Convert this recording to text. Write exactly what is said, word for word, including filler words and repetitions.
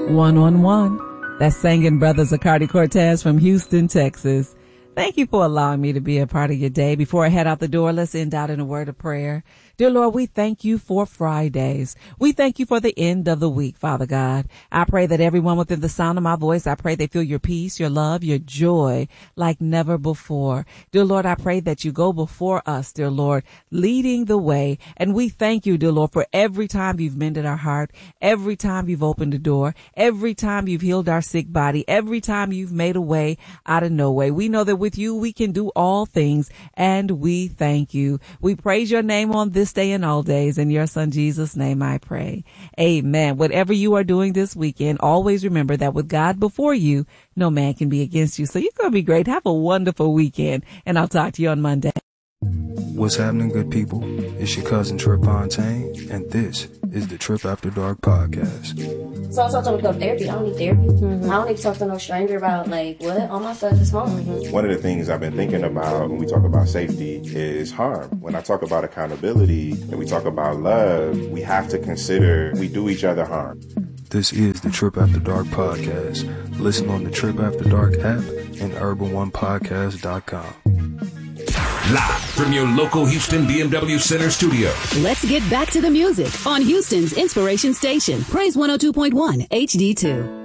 one one one. That's Singing Brothers Acardi Cortez from Houston, Texas. Thank you for allowing me to be a part of your day. Before I head out the door, let's end out in a word of prayer. Dear Lord, we thank you for Fridays. We thank you for the end of the week, Father God. I pray that everyone within the sound of my voice, I pray they feel your peace, your love, your joy like never before. Dear Lord, I pray that you go before us, dear Lord, leading the way. And we thank you, dear Lord, for every time you've mended our heart, every time you've opened a door, every time you've healed our sick body, every time you've made a way out of no way. We know that with you, we can do all things, and we thank you. We praise your name on this day and all days. In your son Jesus' name I pray. Amen. Whatever you are doing this weekend, always remember that with God before you, no man can be against you. So you're going to be great. Have a wonderful weekend, and I'll talk to you on Monday. What's happening, good people? It's your cousin Trip Fontaine, and this is the Trip After Dark podcast. So I told them to go to therapy. I don't need therapy. Mm-hmm. I don't need to talk to no stranger about, like, what? All my stuff is home. Mm-hmm. One of the things I've been thinking about when we talk about safety is harm. When I talk about accountability and we talk about love, we have to consider we do each other harm. This is the Trip After Dark podcast. Listen on the Trip After Dark app and urban one podcast dot com. Live from your local Houston B M W Center studio. Let's get back to the music on Houston's Inspiration Station. Praise one oh two point one H D two.